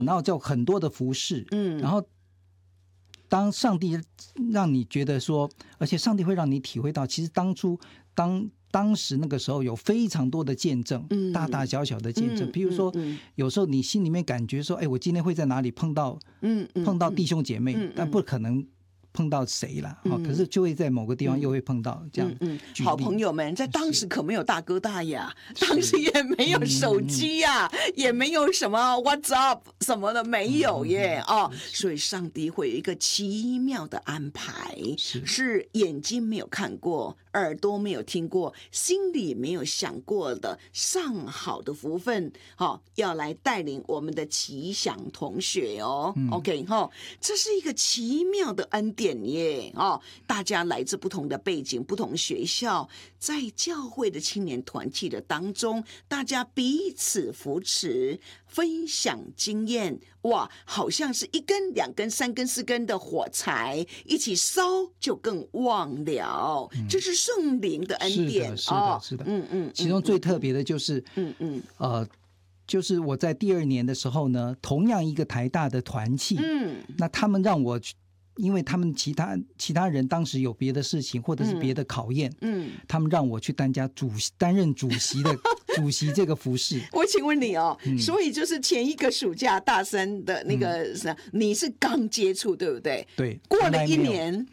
然后就很多的服饰，然后当上帝让你觉得说，而且上帝会让你体会到，其实当时那个时候有非常多的见证，大大小小的见证，比如说有时候你心里面感觉说，哎，我今天会在哪里碰到弟兄姐妹，但不可能碰到谁啦，可是就会在某个地方又会碰到这样。 好朋友们，在当时可没有大哥大呀，当时也没有手机呀，也没有什么 WhatsApp 什么的，没有耶所以上帝会有一个奇妙的安排，是眼睛没有看过，耳朵没有听过，心里没有想过的上好的福分，要来带领我们的奇想同学OK 这是一个奇妙的恩典耶大家来自不同的背景，不同学校，在教会的青年团契的当中，大家彼此扶持，分享经验，哇，好像是1根、2根、3根、4根的火柴一起烧就更旺了，这是圣灵的恩典。 是的。其中最特别的就是就是我在第2年的时候呢，同样一个台大的团契，那他们让我去，因为他们其他人当时有别的事情或者是别的考验，他们让我去担任主席的主席这个服饰。 我请问你所以就是前一个暑假大3的那个你是刚接触对不对？ 对， 过了1年，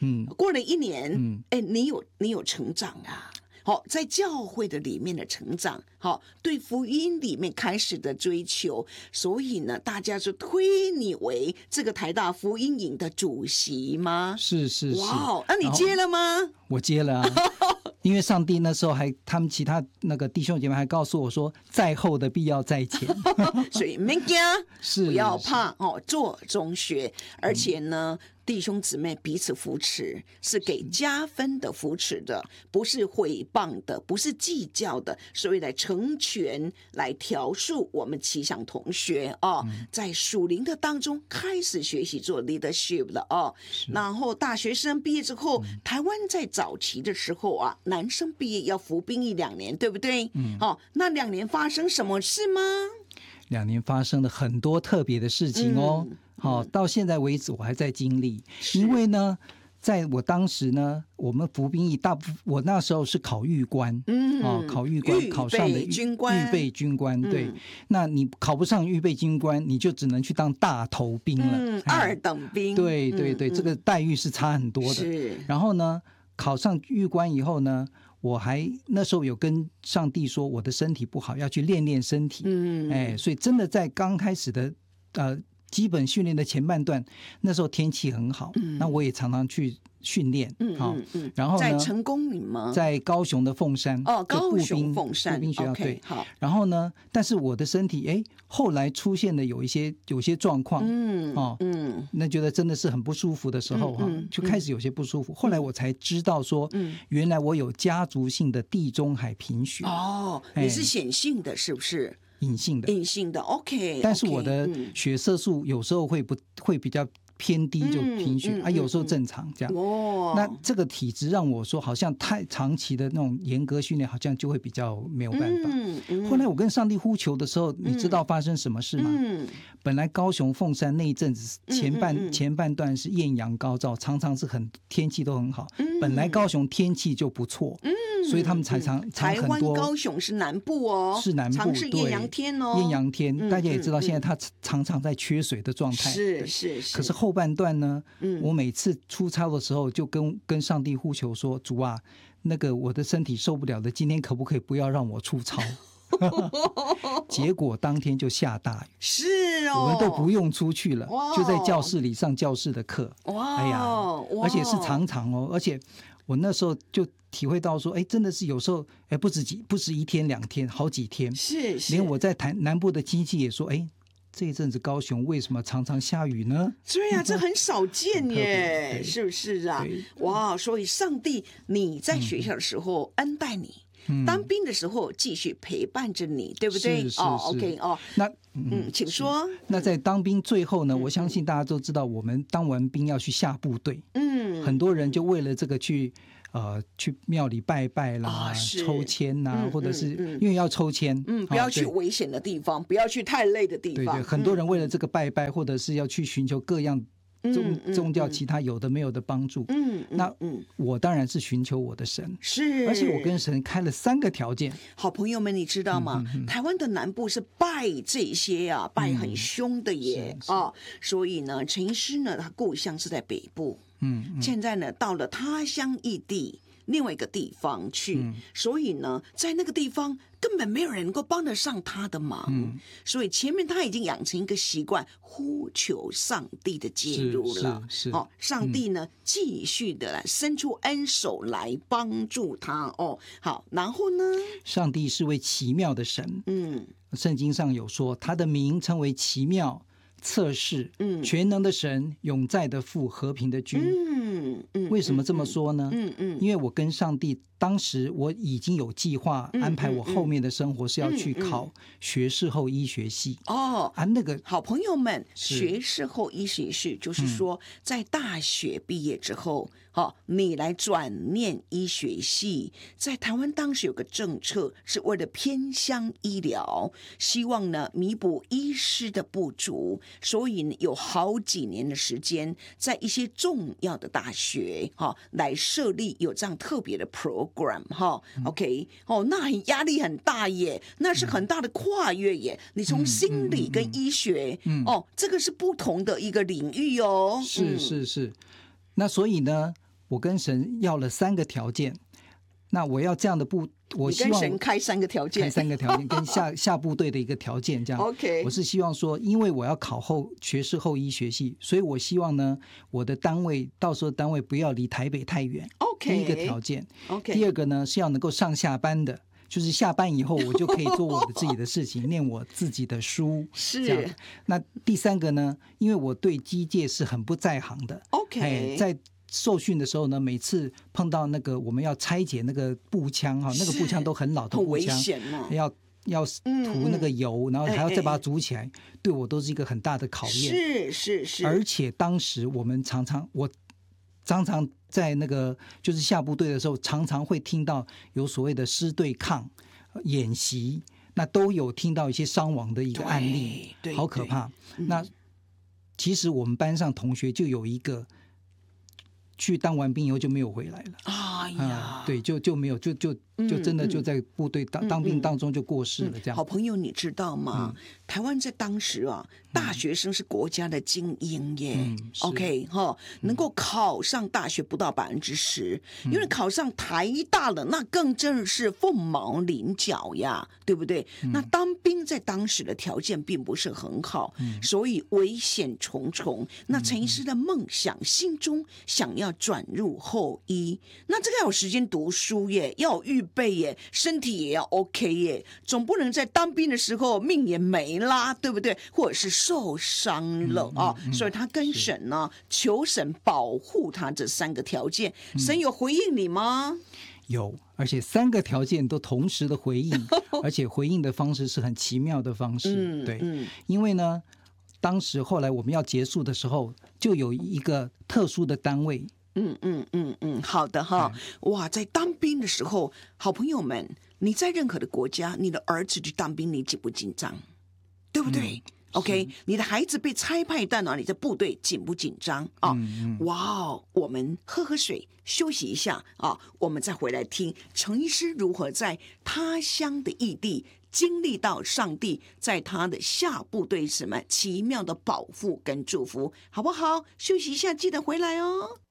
你有成长啊。在教会的里面的成长，对福音里面开始的追求，所以呢，大家就推你为这个台大福音营的主席吗？ 是。 哇，那你接了吗？ 我接了啊，因为上帝那时候他们其他那个弟兄姐妹还告诉我说，在后的必要在前， 所以没惊，不要怕做中学，而且呢。弟兄姊妹彼此扶持，是给加分的扶持的，不是毁谤的，不是计较的，所以来成全，来调述我们奇想同学在属灵的当中开始学习做 leadership 的然后大学生毕业之后，台湾在早期的时候男生毕业要服兵役2年，对不对？那2年发生什么事吗 ？2年发生了很多特别的事情到现在为止我还在经历，因为呢，在我当时呢，我们服兵役我那时候是考预官，考预官，考上的预备军官，对，那你考不上预备军官，你就只能去当大头兵了 ，2等兵， 对，这个待遇是差很多的。 是， 然后呢，考上预官以后呢，我还那时候有跟上帝说我的身体不好，要去练身体，所以真的在刚开始的基本训练的前半段，那时候天气很好，那我也常常去训练，然后呢， 在成功岭吗？ 在高雄的凤山， 高雄凤山步兵学校，对， 好。 然后呢，但是我的身体，后来出现了有些状况，那觉得真的是很不舒服的时候，就开始有些不舒服。后来我才知道说，原来我有家族性的地中海贫血。 你是显性的，是不是？ 隐性的 OK， 但是我的血色素有时候会比较偏低，就贫血有时候正常这样。那这个体质让我说，好像太长期的那种严格训练，好像就会比较没有办法。后来我跟上帝呼求的时候，你知道发生什么事吗？本来高雄凤山那一阵子前半段是艳阳高照，常常是天气都很好。本来高雄天气就不错，所以他们才常台湾高雄是南部是南部， 常是艳阳天艳阳天，大家也知道现在它常常在缺水的状态。 是。 可是后半段呢，我每次出操的时候就跟上帝呼求说，主啊，那个我的身体受不了的，今天可不可以不要让我出操？结果当天就下大雨， 是我们都不用出去了，就在教室里上教室的课。而且是常常而且我那时候就体会到说，真的是有时候不止1天2天，好几天。 是。 连我在南部的亲戚也说，这一阵子高雄为什么常常下雨呢？ 对呀，这很少见耶，是不是啊？哇，所以上帝你在学校的时候恩待你，当兵的时候继续陪伴着你，对不对？OK 那请说。 那在当兵最后呢，我相信大家都知道，我们当完兵要去下部队，很多人就为了这个去去庙里拜拜啦，抽签呐，或者是因为要抽签， 不要去危险的地方，不要去太累的地方。 对，很多人为了这个拜拜，或者是要去寻求各样宗教其他有的没有的帮助。那我当然是寻求我的神， 是， 而且我跟神开了3个条件。 好朋友们，你知道吗？台湾的南部是拜这些啊，拜很凶的耶啊，所以呢，陈医师呢，他故乡是在北部，现在呢，到了他乡异地。另外一个地方去，所以呢，在那个地方根本没有人能够帮得上他的忙，所以前面他已经养成一个习惯，呼求上帝的介入了。 是上帝呢，继续的来伸出恩手来帮助他。好，然后呢， 上帝是位奇妙的神。圣经上有说，他的名称为奇妙、测试、全能的神、永在的父、和平的君。为什么这么说呢？因为我跟上帝当时我已经有计划安排我后面的生活是要去考学士后医学系。那个好朋友们，学士后医学系就是说在大学毕业之后，你来转念医学系。在台湾当时有个政策是为了偏乡医疗，希望呢弥补医师的不足，所以有好几年的时间在一些重要的大学来设立有这样特别的 program OK 那压力很大耶，那是很大的跨越耶。你从心理跟医学这个是不同的一个领域哦。 是。那所以呢，我跟神要了3个条件。那我要这样的我希望你跟神开3个条件， 开3个条件跟下部队的一个条件这样。 OK， 我是希望说，因为我要考学士后医学系，所以我希望呢，我的单位到时候单位不要离台北太远。 OK， 第一个条件。 OK， 第二个呢是要能够上下班的。就是下班以后我就可以做我的自己的事情念我自己的书是这样。那第3个呢，因为我对机械是很不在行的。 OK， 在受训的时候呢，每次碰到那个我们要拆解那个步枪那个步枪都很老的步枪，要涂那个油，然后还要再把它组起来，对我都是一个很大的考验。 是。 而且当时我常常在那个就是下部队的时候，常常会听到有所谓的师对抗演习，那都有听到一些伤亡的一个案例，好可怕。那其实我们班上同学就有一个去当完兵以后就没有回来了。对，就没有，就真的就在部队当兵当中就过世了这样。 好朋友，你知道吗？台湾在当时大学生是国家的精英耶。OK 能够考上大学不到10%，因为考上台大了，那更真是凤毛麟角呀，对不对？那当兵在当时的条件并不是很好，所以危险重重。那陈医师的梦想，心中想要转入后医，那这个要有时间读书耶，要有预备耶，身体也要 OK 耶，总不能在当兵的时候命也没啦，对不对？或者是受伤了所以他跟神呢求神保护他这3个条件。神有回应你吗？ 有，而且3个条件都同时的回应，而且回应的方式是很奇妙的方式。对，因为呢，当时后来我们要结束的时候，就有一个特殊的单位。 好的哇，在当兵的时候，好朋友们，你在任何的国家，你的儿子去当兵，你紧不紧张？对不对？OK， 你的孩子被差派到哪里，在部队紧不紧张哇我们喝水休息一下我们再回来听陈医师如何在他乡的异地经历到上帝在他的下部队什么奇妙的保护跟祝福，好不好？休息一下，记得回来哦。